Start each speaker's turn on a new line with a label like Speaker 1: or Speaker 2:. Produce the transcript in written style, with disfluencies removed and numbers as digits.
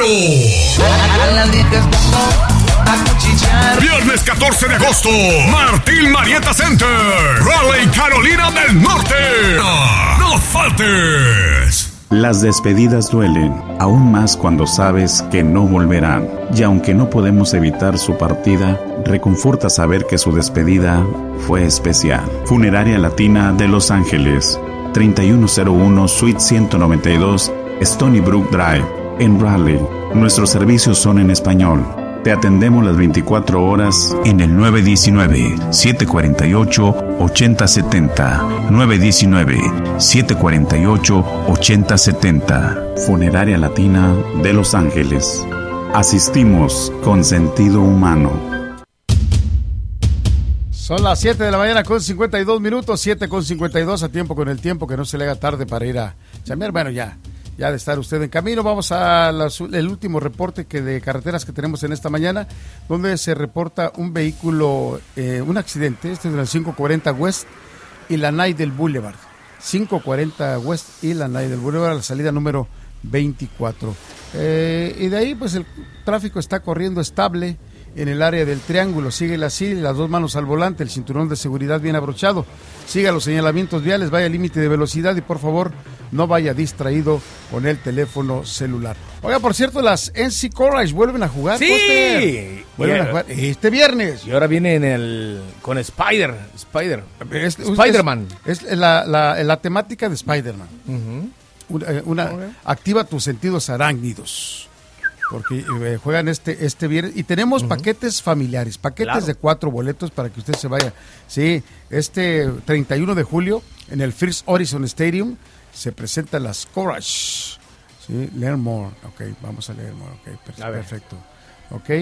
Speaker 1: dinero. Viernes 14 de agosto, Martín Marietta Center, Raleigh, Carolina del Norte. ¡No faltes!
Speaker 2: Las despedidas duelen, aún más cuando sabes que no volverán. Y aunque no podemos evitar su partida, reconforta saber que su despedida fue especial. Funeraria Latina de Los Ángeles, 3101 Suite 192, Stony Brook Drive, en Raleigh. Nuestros servicios son en español. Te atendemos las 24 horas en el 919-748-8070. 919-748-8070. Funeraria Latina de Los Ángeles. Asistimos con sentido humano.
Speaker 3: Son las 7 de la mañana con 52 minutos, 7 con 52, a tiempo con el tiempo, que no se le haga tarde para ir a chambear. Bueno, ya de estar usted en camino. Vamos el último reporte de carreteras que tenemos en esta mañana, donde se reporta un vehículo, un accidente. Este es en el 540 West y la Nidell Boulevard. 540 West y la Nidell Boulevard, la salida número 24. Y de ahí, pues el tráfico está corriendo estable en el área del Triángulo. Síguela así, las dos manos al volante, el cinturón de seguridad bien abrochado. Siga los señalamientos viales, vaya al límite de velocidad y por favor no vaya distraído con el teléfono celular. Oiga, por cierto, las NC Courage vuelven a jugar.
Speaker 4: Sí,
Speaker 3: vuelven a jugar este viernes.
Speaker 4: Y ahora viene con Spider-Man.
Speaker 3: Es la temática de Spider-Man. Activa tus sentidos arácnidos, porque juegan este viernes y tenemos paquetes familiares, paquetes de 4 boletos para que usted se vaya. Sí, este 31 de julio en el First Horizon Stadium se presentan las Courage. Sí, Learn More. Ok, vamos a leer more. Ok, perfecto. Ok.